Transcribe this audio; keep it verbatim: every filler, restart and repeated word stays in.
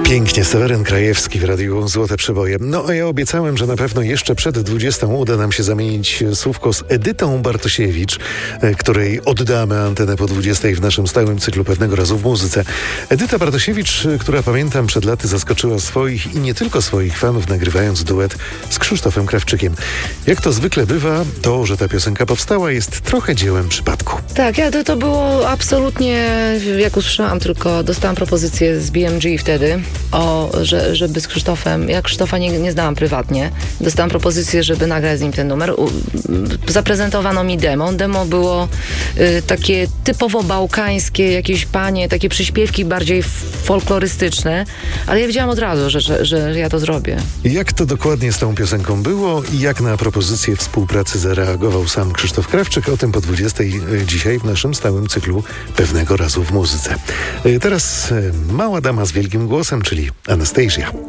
Pięknie, Seweryn Krajewski w Radiu Złote Przeboje. No a ja obiecałem, że na pewno jeszcze przed dwudziestą uda nam się zamienić słówko z Edytą Bartosiewicz, której oddamy antenę po dwudziestej w naszym stałym cyklu Pewnego razu w muzyce. Edyta Bartosiewicz, która pamiętam przed laty zaskoczyła swoich i nie tylko swoich fanów, nagrywając duet z Krzysztofem Krawczykiem. Jak to zwykle bywa, to, że ta piosenka powstała, jest trochę dziełem przypadku. Tak, ja to, to było absolutnie, jak usłyszałam, tylko dostałam propozycję z B M G wtedy, o, że, żeby z Krzysztofem, ja Krzysztofa nie, nie znałam prywatnie, dostałam propozycję, żeby nagrać z nim ten numer. U, zaprezentowano mi demo. Demo było y, takie typowo bałkańskie, jakieś panie, takie przyśpiewki bardziej folklorystyczne, ale ja wiedziałam od razu, że, że, że ja to zrobię. Jak to dokładnie z tą piosenką było i jak na propozycję współpracy zareagował sam Krzysztof Krawczyk, o tym po dwudziestej dzisiaj w naszym stałym cyklu Pewnego razu w muzyce. Teraz mała dama z wielkim głosem, czyli Anastasia.